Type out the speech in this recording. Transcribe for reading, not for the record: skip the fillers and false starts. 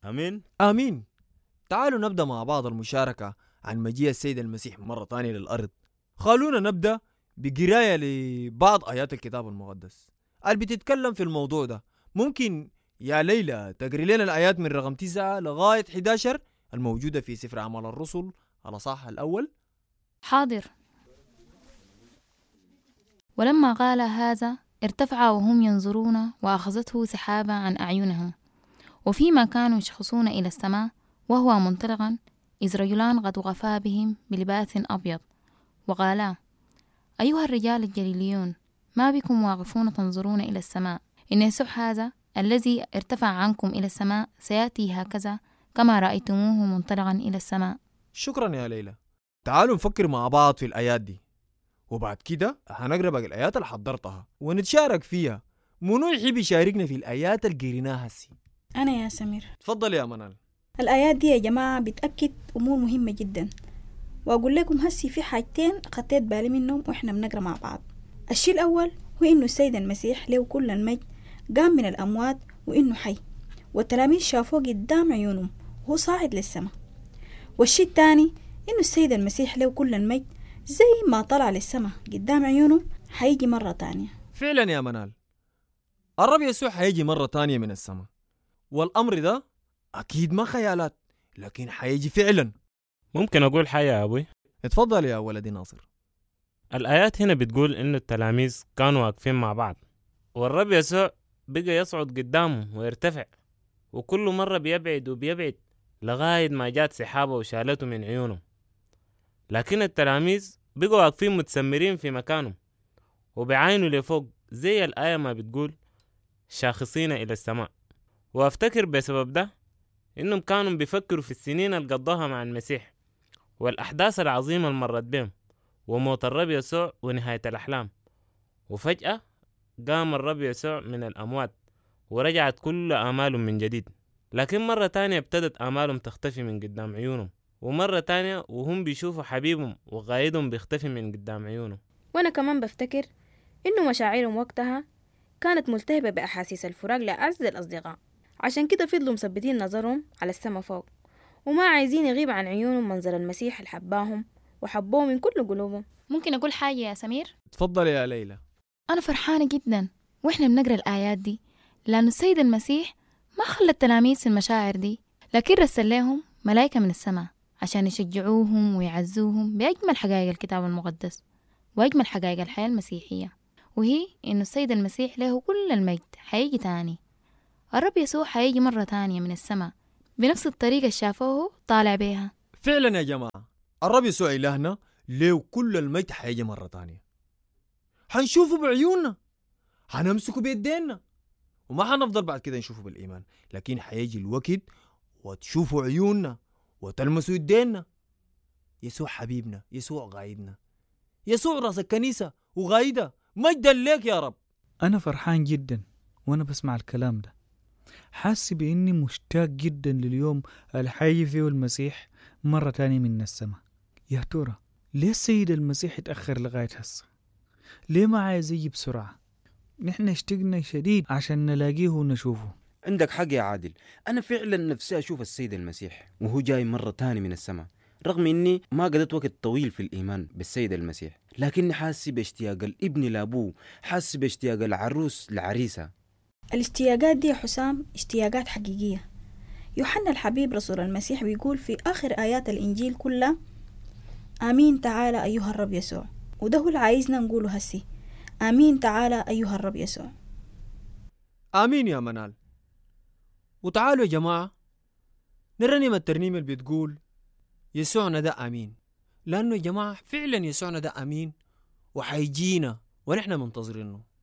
أمين. آمين. تعالوا نبدأ مع بعض المشاركة عن مجيء السيد المسيح مرة تانية للأرض. خلونا نبدأ بقراية لبعض آيات الكتاب المقدس اللي بتتكلم في الموضوع ده. ممكن يا ليلى تقري لنا الآيات من رقم 9 لغاية 11 الموجودة في سفر أعمال الرسل الأصحاح الأول؟ حاضر. ولما قال هذا ارتفع وهم ينظرون وأخذته سحابة عن أعينهم، وفيما كانوا يشخصون إلى السماء وهو منطلقا إذ رجلان قد وقفا بهم بلباس أبيض وقالا: أيها الرجال الجليليون، ما بكم واقفون تنظرون إلى السماء؟ إن يسوع هذا الذي ارتفع عنكم إلى السماء سيأتي هكذا كما رأيتموه منطلقا إلى السماء. شكرا يا ليلى. تعالوا نفكر مع بعض في الآيات دي، وبعد كده هنقرأ باقي الآيات اللي حضرتها ونتشارك فيها. منو يحب يشاركنا في الآيات اللي قريناها هسي؟ أنا يا سمير. تفضل يا منال. الآيات دي يا جماعة بتأكد أمور مهمة جدا، وأقول لكم هسي في حاجتين خطيت بالي منهم وإحنا بنقرأ مع بعض. الشيء الأول هو إنه السيد المسيح له كل المجد قام من الأموات وإنه حي، والتلاميذ شافوه قدام عيونهم وهو صاعد للسماء. والشيء الثاني إنه السيد المسيح له كل المجد زي ما طلع للسماء قدام عيونهم حيجي مرة تانية. فعلا يا منال، الرب يسوع حيجي مرة تانية من السماء، والأمر ده أكيد ما خيالات لكن حيجي فعلا. ممكن أقول حاجة يا أبوي؟ اتفضل يا ولدي ناصر. الآيات هنا بتقول إنه التلاميذ كانوا واقفين مع بعض، والرب يسوع بقى يصعد قدامهم ويرتفع، وكل مرة بيبعد وبيبعد لغاية ما جات سحابة وشالته من عيونهم. لكن التلاميذ بقوا واقفين متسمرين في مكانهم وبيعاينوا لفوق زي الآية ما بتقول شاخصين إلى السماء. وأفتكر بسبب ده إنهم كانوا بيفكروا في السنين اللي قضاها مع المسيح والأحداث العظيمة اللي مرت بهم وموت الرب يسوع ونهاية الأحلام. وفجأة قام الرب يسوع من الأموات ورجعت كل آمالهم من جديد. لكن مرة تانية ابتدت آمالهم تختفي من قدام عيونهم، ومرة تانية وهم بيشوفوا حبيبهم وقايدهم بيختفي من قدام عيونهم. وأنا كمان بفتكر إنه مشاعرهم وقتها كانت ملتهبة بأحاسيس الفراق لأعز الأصدقاء، عشان كده فضلوا مثبتين نظرهم على السما فوق وما عايزين يغيب عن عيونهم منظر المسيح اللي حباهم وحبوه من كل قلوبهم. ممكن أقول حاجة يا سمير؟ تفضل يا ليلى. أنا فرحانة جدا وإحنا بنقرأ الآيات دي، لأن السيد المسيح ما خلى التلاميذ في المشاعر دي، لكن رسل لهم ملائكة من السماء عشان يشجعوهم ويعزوهم بأجمل حقائق الكتاب المقدس وأجمل حقائق الحياة المسيحية، وهي إنه السيد المسيح له كل المجد حيجي تاني. الرب يسوع حيجي مرة تانية من السماء بنفس الطريقة اللي شافوه طالع بيها. فعلا يا جماعة، الرب يسوع إلهنا له كل المجد حيجي مرة تانية. حنشوفه بعيوننا، حنمسكه بيدينا، وما حنفضل بعد كده نشوفه بالإيمان، لكن حيجي الوقت وتشوفوا عيوننا وتلمسوا يدينا. يسوع حبيبنا، يسوع غايدنا، يسوع راس الكنيسة وغايدة. مجدا لك يا رب. أنا فرحان جدا وأنا بسمع الكلام ده، حاسس بإني مشتاق جدا لليوم اللي حيجي فيه المسيح مرة تانية من السماء. يا ترى ليه السيد المسيح اتأخر لغاية هسه؟ ليه ما عايز يجي بسرعة؟ نحن اشتقنا شديد عشان نلاقيه ونشوفه. عندك حق يا عادل، أنا فعلا نفسي أشوف السيد المسيح وهو جاي مرة تاني من السماء، رغم إني ما قضيت وقت طويل في الإيمان بالسيد المسيح، لكني حاسس باشتياق الابن لأبوه، حاسس باشتياق العروس لعريسها. الاشتياقات دي يا حسام اشتياقات حقيقية. يوحنا الحبيب رسول المسيح بيقول في آخر آيات الإنجيل كلها: آمين تعالى أيها الرب يسوع. وده هو اللي عايزنا نقوله هسي: آمين تعالى أيها الرب يسوع. آمين يا منال. وتعالوا يا جماعة نرنم الترنيمة اللي بتقول يسوعنا ده آمين، لأنه يا جماعة فعلا يسوعنا ده آمين وحيجينا ونحن منتظرينه.